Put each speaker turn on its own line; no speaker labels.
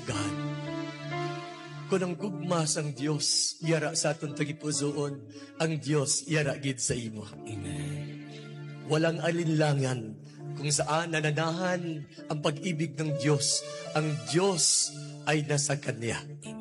God. Kung ang gugma sang Dios yara sa aton tagipusoon, ang Dios yara gid sa imo.
Amen.
Walang alinlangan kung saan nananahan ang pag-ibig ng Diyos. Ang Diyos ay nasa Kanya.
Amen.